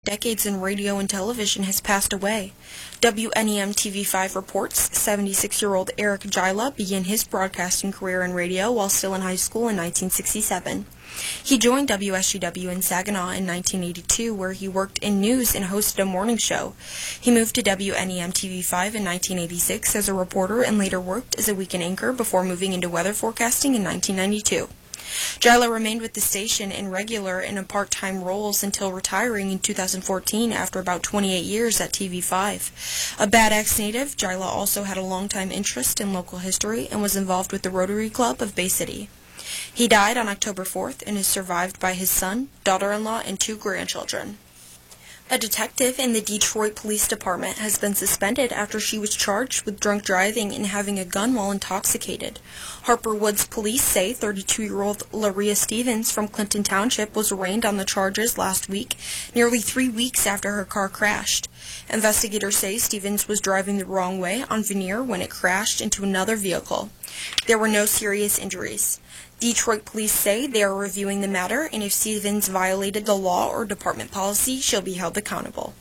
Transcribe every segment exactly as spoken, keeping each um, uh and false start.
decades in radio and television has passed away. W N E M T V five reports seventy-six-year-old Eric Gila began his broadcasting career in radio while still in high school in nineteen sixty-seven. He joined W S G W in Saginaw in nineteen eighty-two, where he worked in news and hosted a morning show. He moved to W N E M T V five in nineteen eighty-six as a reporter and later worked as a weekend anchor before moving into weather forecasting in nineteen ninety-two. Gila remained with the station in regular and in part-time roles until retiring in two thousand fourteen after about twenty-eight years at T V five. A Bad Axe native, Gila also had a long-time interest in local history and was involved with the Rotary Club of Bay City. He died on October fourth and is survived by his son, daughter-in-law, and two grandchildren. A detective in the Detroit Police Department has been suspended after she was charged with drunk driving and having a gun while intoxicated. Harper Woods police say thirty-two-year-old Laria Stevens from Clinton Township was arraigned on the charges last week, nearly three weeks after her car crashed. Investigators say Stevens was driving the wrong way on Veneer when it crashed into another vehicle. There were no serious injuries. Detroit police say they are reviewing the matter, and if Stevens violated the law or department policy, she'll be held accountable.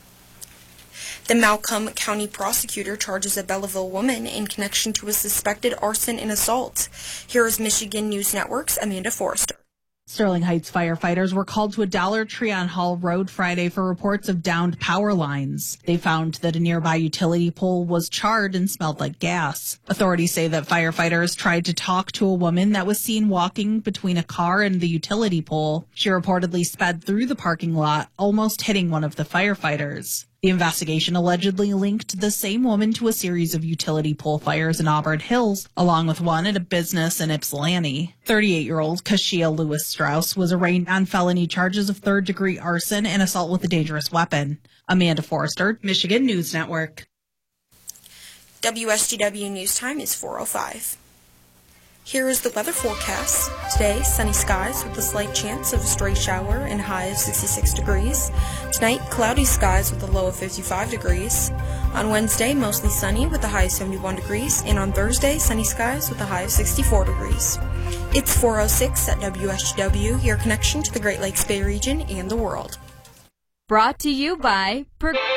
The Malcolm County prosecutor charges a Belleville woman in connection to a suspected arson and assault. Here is Michigan News Network's Amanda Forrester. Sterling Heights firefighters were called to a Dollar Tree on Hall Road Friday for reports of downed power lines. They found that a nearby utility pole was charred and smelled like gas. Authorities say that firefighters tried to talk to a woman that was seen walking between a car and the utility pole. She reportedly sped through the parking lot, almost hitting one of the firefighters. The investigation allegedly linked the same woman to a series of utility pole fires in Auburn Hills, along with one at a business in Ypsilanti. thirty-eight-year-old Kashia Lewis Strauss was arraigned on felony charges of third-degree arson and assault with a dangerous weapon. Amanda Forrester, Michigan News Network. W S G W News Time is four oh five. Here is the weather forecast. Today, sunny skies with a slight chance of a stray shower and a high of sixty-six degrees. Tonight, cloudy skies with a low of fifty-five degrees. On Wednesday, mostly sunny with a high of seventy-one degrees. And on Thursday, sunny skies with a high of sixty-four degrees. It's four oh six at W S G W, your connection to the Great Lakes Bay region and the world. Brought to you by Per-